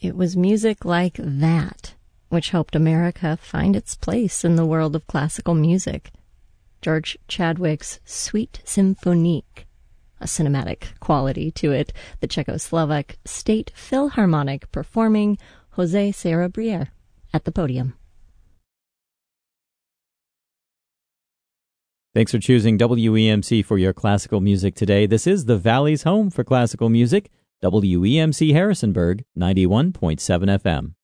It was music like that which helped America find its place in the world of classical music. George Chadwick's Suite Symphonique, a cinematic quality to it, the Czechoslovak State Philharmonic performing José Serra Briere at the podium. Thanks for choosing WEMC for your classical music today. This is the Valley's home for classical music, WEMC Harrisonburg, 91.7 FM.